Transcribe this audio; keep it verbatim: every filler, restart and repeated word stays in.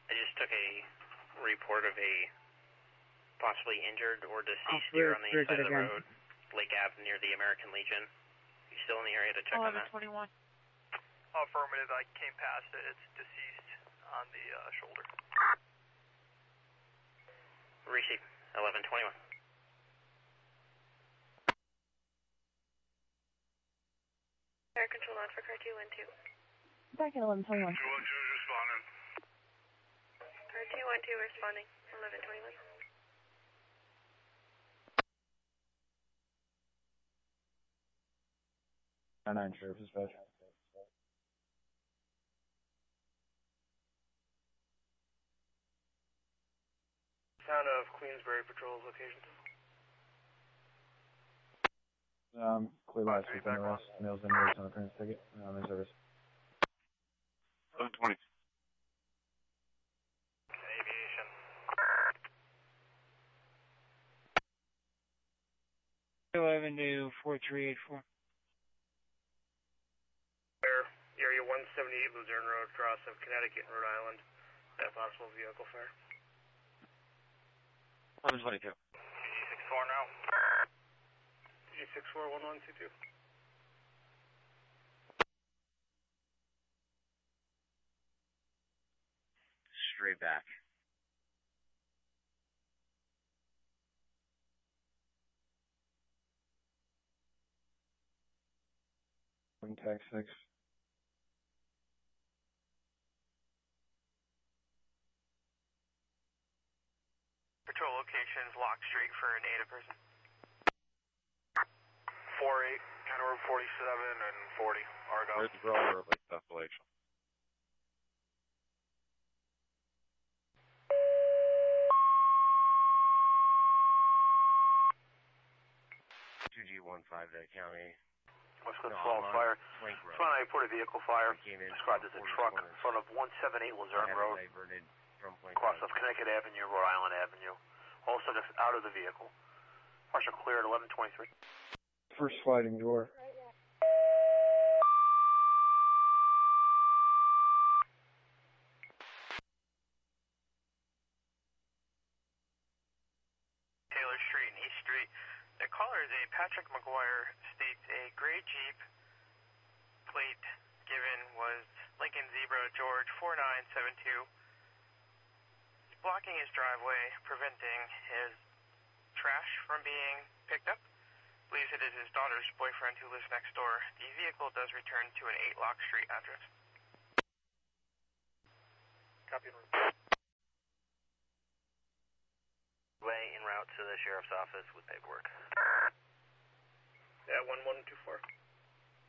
I just took a report of a possibly injured or deceased deer on the east side of the again. road, Lake Ave near the American Legion. You still in the area to check on that? eleven twenty-one. Affirmative, I came past it. It's deceased on the uh, shoulder. Receive, eleven twenty-one. Air control on for car two one two. Back at eleven twenty-one. two one two is responding. Car two one two responding, eleven twenty-one. nine nine Sheriff Dispatch. Town of Queensbury patrols location. Um, clear last week on arrest. Males in race on appearance ticket. Um, in service. eleven twenty. Aviation. eleven to four three eight four. Area one seventy-eight Luzerne Road, cross of Connecticut and Rhode Island. That possible vehicle fire. eleven twenty-two. G six four now. G six four one one two two. Straight back. One tag six. Patrol locations, Lock Street for an A D A person. four eight, County Road forty-seven and forty, Argo. Where's the grower of Lake Appalachia? two G one five to County. Westcliff No, Falls I'm on fire. Plank Road. Front I report a vehicle fire. Came in Described as a from truck corners. in front of one seventy-eight Luzerne I had it Road, diverted from Plank cross Road. of Connecticut Avenue, Rhode Island Avenue. All subjects out of the vehicle. Partial clear at eleven twenty-three. First sliding door. Taylor Street and East Street. The caller is a Patrick McGuire, states a gray Jeep. Plate given was Lincoln Zebra George four nine seven two. He's blocking his driveway, preventing his trash from being picked up. Believes it is his daughter's boyfriend who lives next door. The vehicle does return to an eight Lock Street address. Copy. Way en route to the sheriff's office with paperwork. Yeah, one one two four.